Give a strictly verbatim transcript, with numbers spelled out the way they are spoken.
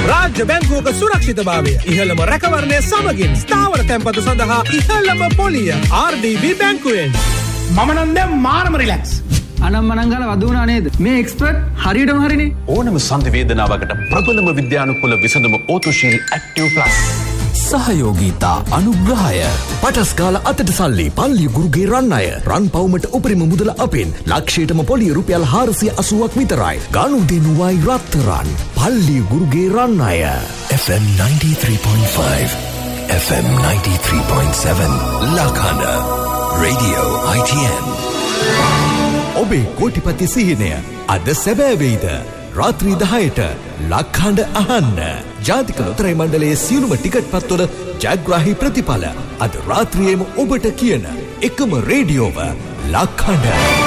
රාජ්‍ය බැංකුවක සුරක්ෂිතභාවය, ඉහළම රැකවරණය සමගින් ස්ථාවර තැන්පතු සඳහා ඉහළම පොලිය ආර් ඩී බී බැංකුවෙන්. මම නම් දැන් මාරම රිලැක්ස්. අනම්මනම් ගාලා වදුනා නේද? මේ එක්ස්පර්ට් හරියටම හරිනේ. ඕනම සංධි වේදනාවකට ප්‍රබලම විද්‍යානුකූල විසඳුම ඕතුශීල් ඇක්ටිව් ප්ලස්. සහයෝගීතා අනුග්‍රහය පටස්කාල අතට සල්ලි පල්ලි ගුරුගේ රන් අය රන් පවුමට උපරිම මුදල අපෙන් ලක්ෂයටම පොලිය රුපියල් හාරසිය අසූවක් විතරයි ගනු දෙනුවයි රත්තරන් පල්ලි ගුරුගේ රන් අය. F M ninety-three point five F M ninety-three point seven ලඛන radio ආයි ටී එන්. ඔබේ කෝටිපති සිහිනය අද සැබෑ වෙයිද? රාත්‍රී දහයට ලක්හඬ අහන්න. ජාතික ලොතරැයි මණ්ඩලයේ සියලුම ටිකට් පත්වල ජයග්‍රාහී ප්‍රතිඵල අද රාත්‍රියේම ඔබට කියන එකම රේඩියෝව ලක්හඬ.